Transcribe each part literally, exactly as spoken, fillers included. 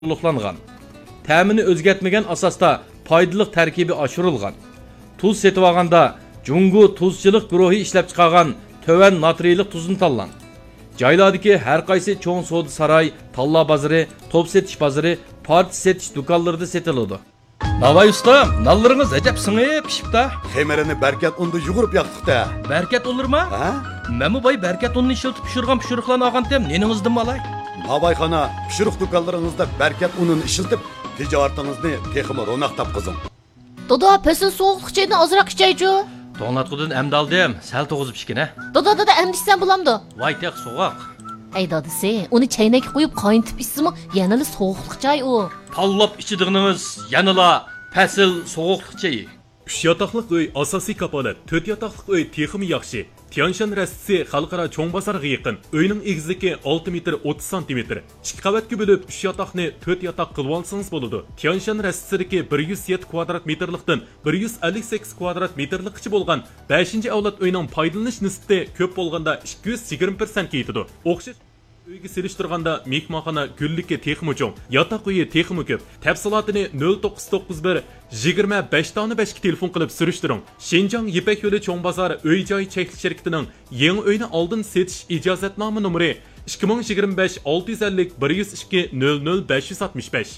to'liqlangan. Ta'mini o'zgartmagan asosda foydali tarkibi oshirilgan. Tuz setib olganda Jungu tuzchilik guruhi ishlab chiqargan töven natriylik tuzni tanlang. Joylardagi har qaysi cho'ng savdo saroy, talla bozori, top setish bozori, parti setish do'konlarida setiladi. Navay usta, nallarınız acab sınıp pişipta. Xemerini berkat undu yugurib yaqtıqda. Berkat olur mu? Ha? Memu bay berkat unni işiltip pişirgan pişiriqlarni olgan tem, neningizdan malay? Babayxona, pişiriq do'konlaringizda berkat unini ishiltib, tijoratingizni texmi ro'naq topqizing. Doda, pesin soğuqluq çaydan azroq ichaychu. To'nglatqudan amdaldim, sal to'g'izib ishkina. Doda, doda, emdishsan bo'lamdi. Voy teq so'g'oq. Ey dadisi, uni chaynakka qo'yib qayntib ichsimi, yanali soğuqluq chay u. Pallab ichidig'inimiz yanala fasil so'g'uqliq chayi. uch yotoqliq uy asosiy kapolat, to'rt yotoqliq uy texmi yaxshi. Tianshan rastisi xalqaro cho'ng bozorga yaqin. Uyning egizligi olti metr o'ttiz santimetr. ikki qavatga bo'lib uch yotoqni to'rt yotoq qilib olsangiz bo'ladi. Tianshan rastisidagi bir yuz yetti kvadrat metrlikdan bir yuz ellik sakkiz kvadrat metrlikcha bo'lgan beshinchi avlod uyning foydalanish nisbati ko'p bo'lganda ikki yuz yigirma prosentga yetadi. O'xshash uyga selishtirganda mehmonxona gullikka texmi cho'ng, yotoq uyi texmi ko'p. Tafsilotini nol to'qqiz to'qqiz bir yigirma besh besh ga telefon qilib surishtiring. Shenjang Yipak yo'li cho'ng bozor uy-joy cheklik shirkatining yangi uyni oldin setish ijozatnoma nomeri ikki ming yigirma besh olti yuz ellik bir yuz ikki nol nol besh yuz oltmish besh.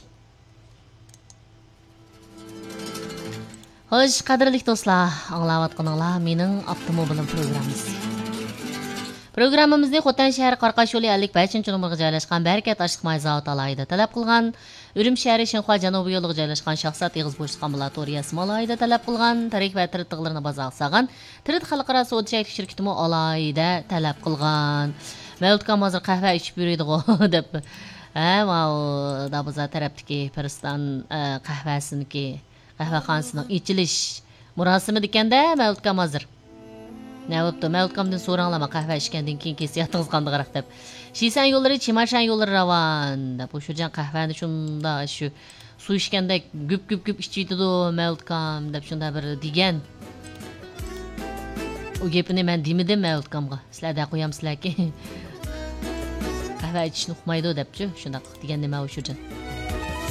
Xo'sh, qadrli do'stlar, anglayotganinglar mening avtomobilim programmasi. Programmamizni Xotan shahri Qarqash yo'li ellik beshinchi nomerga joylashgan Berkat Ashliq may zavodi alayida talab qilgan, Urim shahri Shinxua janubiy yo'liga joylashgan shaxsat eg'iz bo'shliq ambulatoriyasi alayida talab qilgan, Tarik va Tirit tig'larini bozaqsagan, Tirit xalqaro savdo cheklik shirkati alayida talab qilgan. Mavludkam hozir qahva ichib yuradi-ku deb. Ha, mau dabuza tarafdagi Piriston qahvasiniki, qahvaxonasining ichilish murosimi dekanda Mavludkam hozir Näwipdi, Mavludkamdan so'ranglama qahva ichgandan keyin kesiyatingiz qanday deb. Shisan yo'llari, Chimashan yo'llari ravan deb o'shajan qahvani shunda shu suv ichganda gup-gup gup ichiydi-du Mavludkam deb shunda bir degan. U gapini men demidim Mavludkamga. Sizlarda qo'yamsizlarki. Qahva ichishni uqmaydi debchi, shunda degan nima o'shajan.